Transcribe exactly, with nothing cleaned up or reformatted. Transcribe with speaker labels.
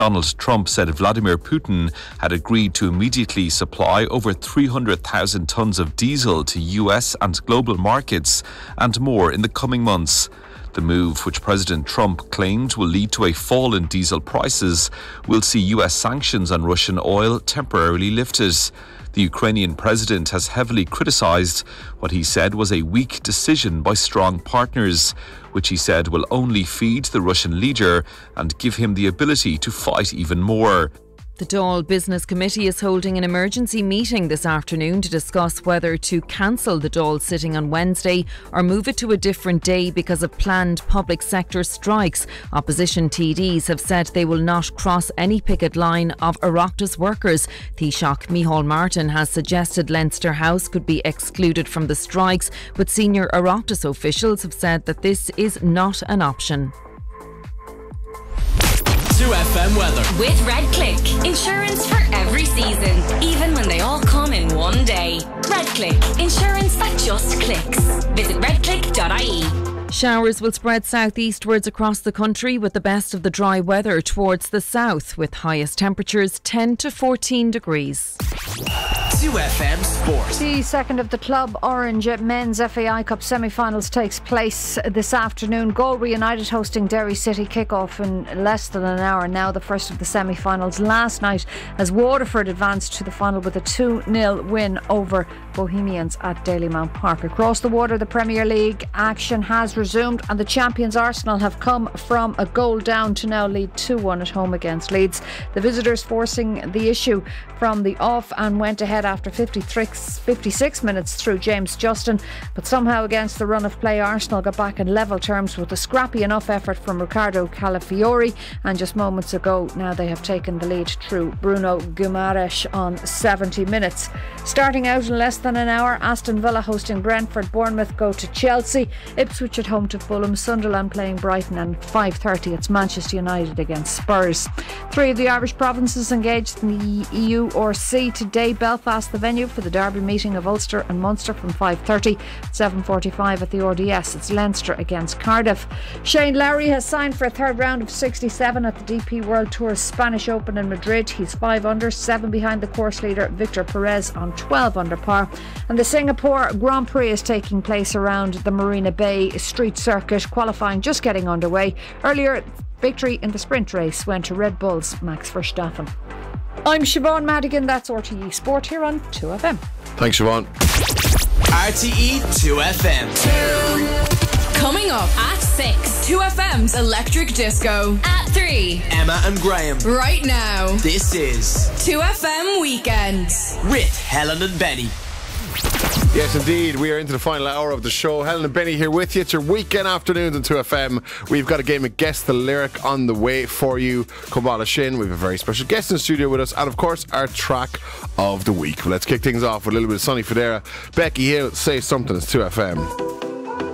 Speaker 1: Donald Trump said Vladimir Putin had agreed to immediately supply over three hundred thousand tonnes of diesel to U S and global markets and more in the coming months. The move, which President Trump claimed will lead to a fall in diesel prices, will see U S sanctions on Russian oil temporarily lifted. The Ukrainian president has heavily criticised what he said was a weak decision by strong partners, which he said will only feed the Russian leader and give him the ability to fight even more.
Speaker 2: The Dáil Business Committee is holding an emergency meeting this afternoon to discuss whether to cancel the Dáil sitting on Wednesday or move it to a different day because of planned public sector strikes. Opposition T Ds have said they will not cross any picket line of Oireachtas workers. Taoiseach Micheál Martin has suggested Leinster House could be excluded from the strikes, but senior Oireachtas officials have said that this is not an option.
Speaker 3: two F M weather.
Speaker 4: With RedClick. Insurance for every season, even when they all come in one day. RedClick. Insurance that just clicks. Visit redclick dot I E.
Speaker 2: Showers will spread southeastwards across the country with the best of the dry weather towards the south, with highest temperatures ten to fourteen degrees.
Speaker 3: two F M Sport.
Speaker 5: The second of the Club Orange Men's F A I Cup semi-finals takes place this afternoon. Galway United hosting Derry City, kick-off in less than an hour now. The first of the semi-finals last night as Waterford advanced to the final with a two nil win over Bohemians at Dalymount Park. Across the water, the Premier League action has resumed and the champions Arsenal have come from a goal down to now lead two one at home against Leeds. The visitors forcing the issue from the off and went ahead after fifty-six minutes through James Justin, but somehow against the run of play Arsenal got back in level terms with a scrappy enough effort from Ricardo Calafiori, and just moments ago now they have taken the lead through Bruno Guimaraes on seventy minutes. Starting out in less than an hour, Aston Villa hosting Brentford, Bournemouth go to Chelsea, Ipswich at home to Fulham, Sunderland playing Brighton, and five thirty it's Manchester United against Spurs. Three of the Irish provinces engaged in the E U or C today. Belfast the venue for the derby meeting of Ulster and Munster from five thirty. seven forty-five at the R D S it's Leinster against Cardiff. Shane Lowry has signed for a third round of sixty-seven at the D P World Tour's Spanish Open in Madrid. He's five under, seven behind the course leader Victor Perez on twelve under par. And the Singapore Grand Prix is taking place around the Marina Bay Street Circuit, qualifying just getting underway. Earlier, victory in the sprint race went to Red Bull's Max Verstappen. I'm Siobhan Madigan, that's R T E Sport here on two F M.
Speaker 6: Thanks, Siobhan.
Speaker 3: R T E two F M.
Speaker 4: Coming up at six.
Speaker 7: two F M's Electric Disco.
Speaker 4: At three.
Speaker 3: Emma and Graham.
Speaker 7: Right now.
Speaker 3: This is
Speaker 7: two F M Weekends.
Speaker 3: With Helen and Benny.
Speaker 6: Yes, indeed. We are into the final hour of the show. Helen and Benny here with you. It's your weekend afternoons on two F M. We've got a game of Guess the Lyric on the way for you. Kabbalah Shin. We have a very special guest in the studio with us. And, of course, our track of the week. Well, let's kick things off with a little bit of Sonny Fodera. Becky Hill, Say Something. It's two F M.